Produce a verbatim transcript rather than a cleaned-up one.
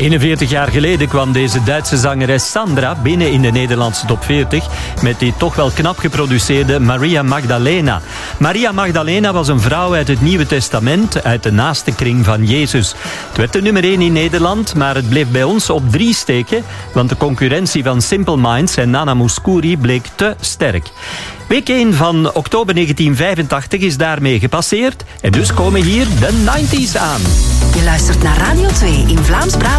eenenveertig jaar geleden kwam deze Duitse zangeres Sandra binnen in de Nederlandse top veertig met die toch wel knap geproduceerde Maria Magdalena. Maria Magdalena was een vrouw uit het Nieuwe Testament, uit de naaste kring van Jezus. Het werd de nummer één in Nederland, maar het bleef bij ons op drie steken, want de concurrentie van Simple Minds en Nana Mouskouri bleek te sterk. Week één van oktober negentien vijfentachtig is daarmee gepasseerd en dus komen hier de nineties aan. Je luistert naar Radio twee in Vlaams-Brabant.